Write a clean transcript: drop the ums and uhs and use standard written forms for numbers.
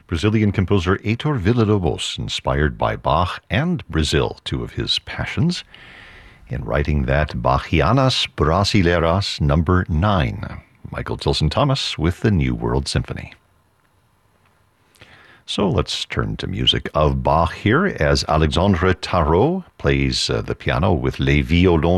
Brazilian composer Heitor Villa-Lobos, inspired by Bach and Brazil, two of his passions, in writing that Bachianas Brasileiras number 9. Michael Tilson Thomas with the New World Symphony. So let's turn to music of Bach here as Alexandre Tarot plays the piano with Les Violons